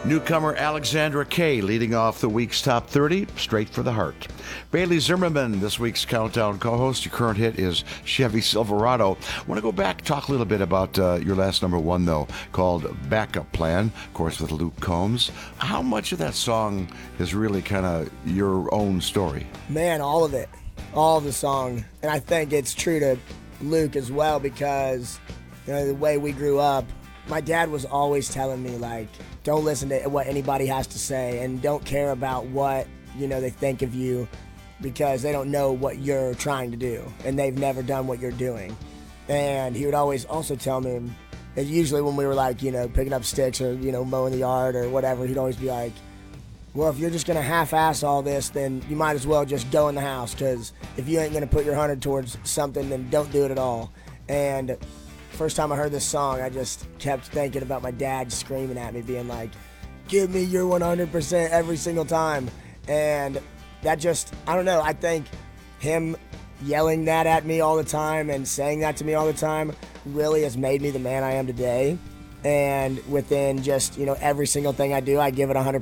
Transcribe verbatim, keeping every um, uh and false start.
Newcomer Alexandra Kay leading off the week's top thirty, Straight for the Heart. Bailey Zimmerman, this week's Countdown co-host. Your current hit is Chevy Silverado. I want to go back, talk a little bit about uh, your last number one, though, called Backup Plan, of course, with Luke Combs. How much of that song is really kind of your own story? Man, all of it. All of the song. And I think it's true to Luke as well because, you know, the way we grew up, my dad was always telling me, like, don't listen to what anybody has to say and don't care about what, you know, they think of you because they don't know what you're trying to do and they've never done what you're doing. And he would always also tell me, and usually when we were like, you know, picking up sticks or, you know, mowing the yard or whatever, he'd always be like, well, if you're just going to half-ass all this, then you might as well just go in the house because if you ain't going to put your hundred towards something, then don't do it at all. And first time I heard this song, I just kept thinking about my dad screaming at me, being like, give me your one hundred percent every single time. And that just, I don't know, I think him yelling that at me all the time and saying that to me all the time really has made me the man I am today. And within just, you know, every single thing I do, I give it one hundred